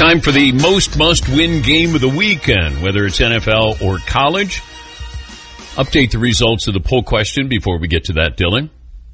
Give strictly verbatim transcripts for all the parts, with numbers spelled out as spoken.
Time for the most must-win game of the weekend, whether it's N F L or college. Update the results of the poll question before we get to that, Dylan.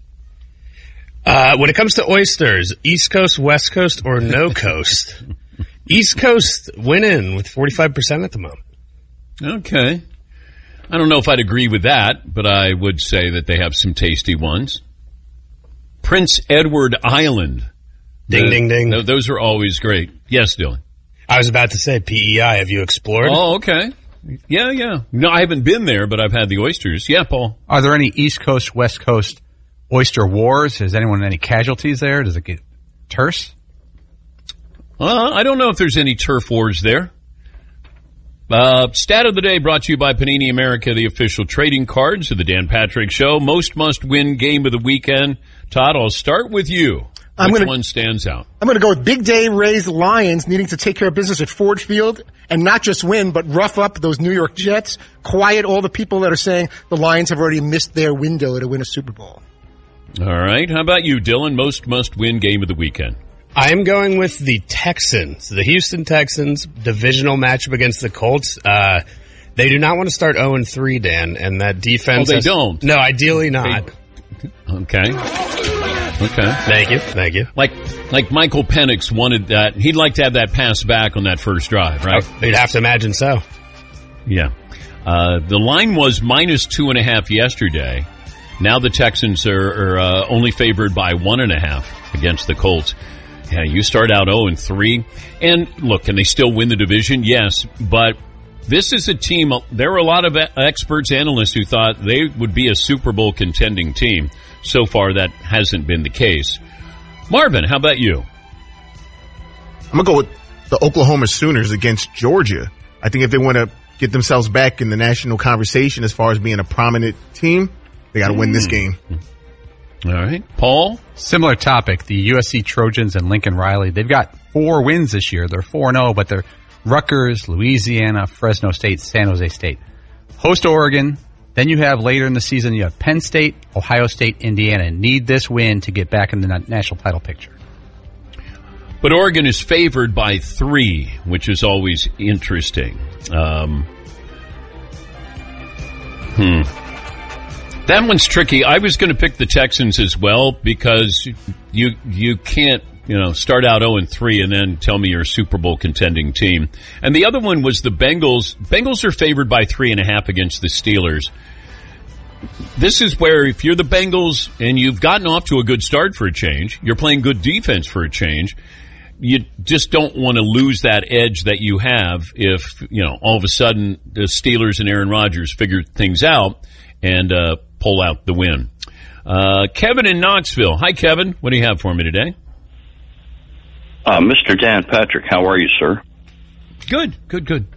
Uh, when it comes to oysters, East Coast, West Coast, or no coast? East Coast winning with forty-five percent at the moment. Okay. I don't know if I'd agree with that, but I would say that they have some tasty ones. Prince Edward Island. Ding, the, ding, ding. No, those are always great. Yes, Dylan. I was about to say P E I. Have you explored? Oh, okay. Yeah, yeah. No, I haven't been there, but I've had the oysters. Yeah, Paul. Are there any East Coast, West Coast oyster wars? Has anyone any casualties there? Does it get terse? Uh, I don't know if there's any turf wars there. Uh, stat of the day brought to you by Panini America, the official trading cards of the Dan Patrick Show. Most must-win game of the weekend. Todd, I'll start with you. I'm Which gonna, one stands out? I'm going to go with Big Day Rays Lions needing to take care of business at Ford Field and not just win, but rough up those New York Jets, quiet all the people that are saying the Lions have already missed their window to win a Super Bowl. All right. How about you, Dylan? Most must-win game of the weekend. I am going with the Texans, the Houston Texans, divisional matchup against the Colts. Uh, they do not want to start oh and three, Dan, and that defense... Oh, they has, don't? No, ideally not. They, okay. Okay. Thank you. Thank you. Like like Michael Penix wanted that. He'd like to have that pass back on that first drive, right? Oh, you'd have to imagine so. Yeah. Uh, the line was minus two and a half yesterday. Now the Texans are, are uh, only favored by one and a half against the Colts. Yeah, you start out oh and three. And look, can they still win the division? Yes, but this is a team. There were a lot of experts, analysts who thought they would be a Super Bowl contending team. So far, that hasn't been the case. Marvin, how about you? I'm going to go with the Oklahoma Sooners against Georgia. I think if they want to get themselves back in the national conversation as far as being a prominent team, they got to mm. win this game. All right. Paul? Similar topic. The U S C Trojans and Lincoln Riley. They've got four wins this year. They're four and oh, but they're Rutgers, Louisiana, Fresno State, San Jose State. Host Oregon. Then you have later in the season, you have Penn State, Ohio State, Indiana. Need this win to get back in the national title picture. But Oregon is favored by three, which is always interesting. Um, hmm. That one's tricky. I was going to pick the Texans as well because you you can't you know start out oh and three and then tell me you're a Super Bowl contending team. And the other one was the Bengals. Bengals are favored by three and a half against the Steelers. This is where if you're the Bengals and you've gotten off to a good start for a change, you're playing good defense for a change, you just don't want to lose that edge that you have if, you know, all of a sudden the Steelers and Aaron Rodgers figure things out and uh, pull out the win. Uh, Kevin in Knoxville. Hi, Kevin. What do you have for me today? Uh, Mister Dan Patrick, how are you, sir? Good, good, good.